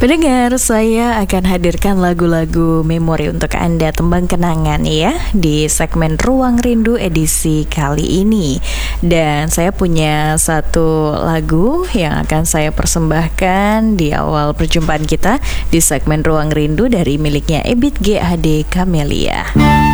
Pendengar, saya akan hadirkan lagu-lagu memori untuk Anda, tembang kenangan ya, di segmen Ruang Rindu edisi kali ini. Dan saya punya satu lagu yang akan saya persembahkan di awal perjumpaan kita di segmen Ruang Rindu dari miliknya Ebit G. Ade Camelia.